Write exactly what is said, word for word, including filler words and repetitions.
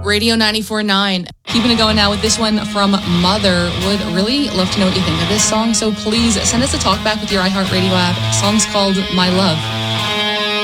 Radio ninety-four point nine. Keeping it going now with this one from Mother. Would really love to know what you think of this song, so please send us a talk back with your iHeartRadio app. The song's called My Love.